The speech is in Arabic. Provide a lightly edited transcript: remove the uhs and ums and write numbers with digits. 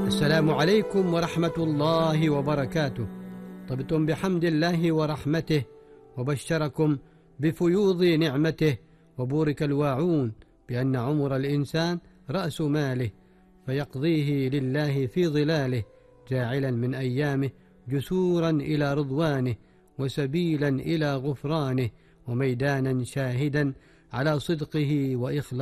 السلام عليكم ورحمة الله وبركاته. طبتم بحمد الله ورحمته، وبشركم بفيوض نعمته، وبورك الواعون بأن عمر الإنسان رأس ماله، فيقضيه لله في ظلاله، جاعلا من أيامه جسورا إلى رضوانه، وسبيلا إلى غفرانه، وميدانا شاهدا على صدقه وإخلاصه.